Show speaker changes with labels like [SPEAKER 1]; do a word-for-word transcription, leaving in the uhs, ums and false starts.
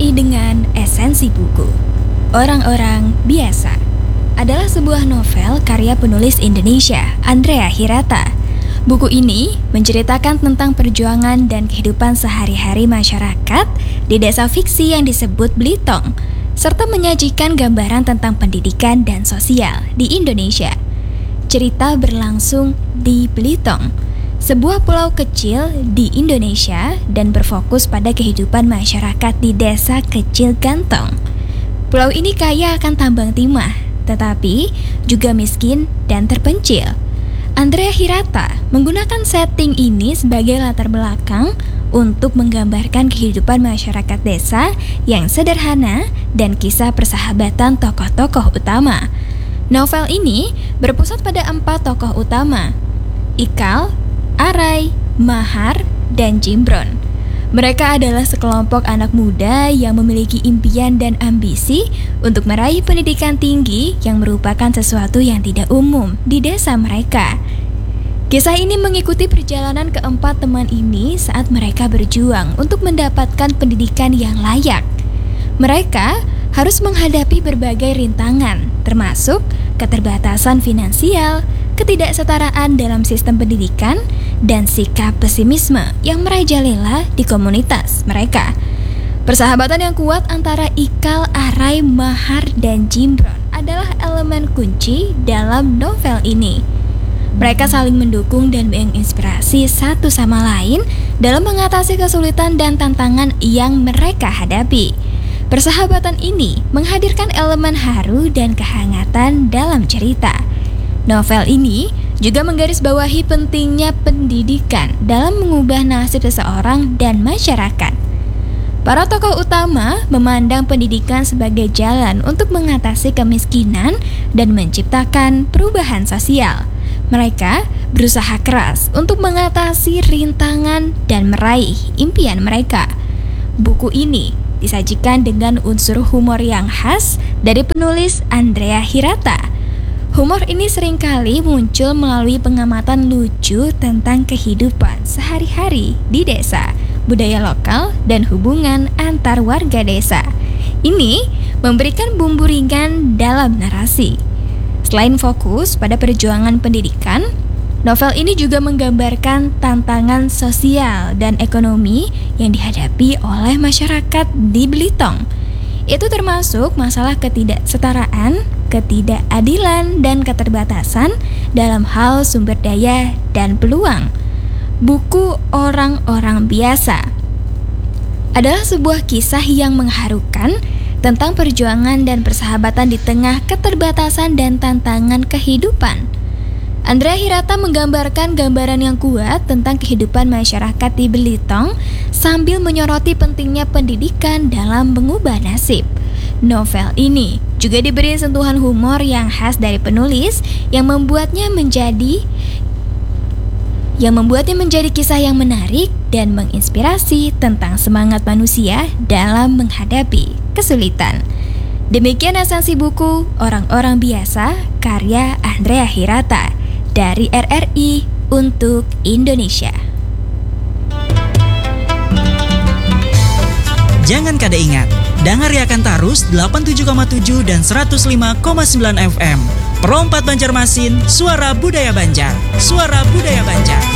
[SPEAKER 1] I dengan Esensi Buku. Orang-orang Biasa adalah sebuah novel karya penulis Indonesia, Andrea Hirata. Buku ini menceritakan tentang perjuangan dan kehidupan sehari-hari masyarakat di desa fiksi yang disebut Blitong, serta menyajikan gambaran tentang pendidikan dan sosial di Indonesia. Cerita berlangsung di Blitong, sebuah pulau kecil di Indonesia, dan berfokus pada kehidupan masyarakat di desa kecil Gantong. Pulau ini kaya akan tambang timah, tetapi juga miskin dan terpencil. Andrea Hirata menggunakan setting ini sebagai latar belakang untuk menggambarkan kehidupan masyarakat desa yang sederhana dan kisah persahabatan tokoh-tokoh utama. Novel ini berpusat pada empat tokoh utama, Ikal, Arai, Mahar, dan Jimbron. Mereka adalah sekelompok anak muda yang memiliki impian dan ambisi untuk meraih pendidikan tinggi yang merupakan sesuatu yang tidak umum di desa mereka. Kisah ini mengikuti perjalanan keempat teman ini saat mereka berjuang untuk mendapatkan pendidikan yang layak. Mereka harus menghadapi berbagai rintangan, termasuk keterbatasan finansial, ketidaksetaraan dalam sistem pendidikan, dan sikap pesimisme yang merajalela di komunitas mereka. Persahabatan yang kuat antara Ikal, Arai, Mahar, dan Jimbron adalah elemen kunci dalam novel ini. Mereka saling mendukung dan menginspirasi satu sama lain dalam mengatasi kesulitan dan tantangan yang mereka hadapi. Persahabatan ini menghadirkan elemen haru dan kehangatan dalam cerita. Novel ini juga menggarisbawahi pentingnya pendidikan dalam mengubah nasib seseorang dan masyarakat. Para tokoh utama memandang pendidikan sebagai jalan untuk mengatasi kemiskinan dan menciptakan perubahan sosial. Mereka berusaha keras untuk mengatasi rintangan dan meraih impian mereka. Buku ini disajikan dengan unsur humor yang khas dari penulis Andrea Hirata. Humor ini seringkali muncul melalui pengamatan lucu tentang kehidupan sehari-hari di desa, budaya lokal, dan hubungan antar warga desa. Ini memberikan bumbu ringan dalam narasi. Selain fokus pada perjuangan pendidikan, novel ini juga menggambarkan tantangan sosial dan ekonomi yang dihadapi oleh masyarakat di Blitong. Itu termasuk masalah ketidaksetaraan, ketidakadilan, dan keterbatasan dalam hal sumber daya dan peluang. Buku Orang-orang Biasa adalah sebuah kisah yang mengharukan tentang perjuangan dan persahabatan di tengah keterbatasan dan tantangan kehidupan. Andrea Hirata menggambarkan gambaran yang kuat tentang kehidupan masyarakat di Blitong sambil menyoroti pentingnya pendidikan dalam mengubah nasib. Novel ini juga diberi sentuhan humor yang khas dari penulis yang membuatnya menjadi yang membuatnya menjadi kisah yang menarik dan menginspirasi tentang semangat manusia dalam menghadapi kesulitan. Demikian esensi buku Orang-orang Biasa karya Andrea Hirata dari R R I untuk Indonesia.
[SPEAKER 2] Jangan kada ingat, dengar Yakan Tarus delapan puluh tujuh koma tujuh dan seratus lima koma sembilan F M. Perompat Banjarmasin, suara budaya Banjar. Suara budaya Banjar.